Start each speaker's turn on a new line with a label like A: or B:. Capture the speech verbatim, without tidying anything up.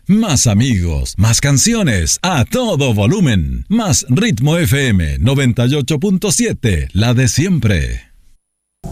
A: Más amigos, más canciones, a todo volumen. Más Ritmo F M noventa y ocho punto siete, la de siempre.